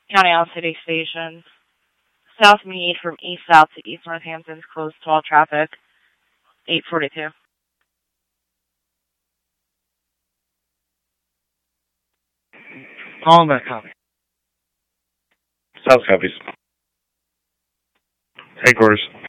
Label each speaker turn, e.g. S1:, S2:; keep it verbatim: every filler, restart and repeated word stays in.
S1: County Isle City Station. South Mead from east south to east Northampton is closed to all traffic. eight forty-two.
S2: All that copy.
S3: South copies. Headquarters.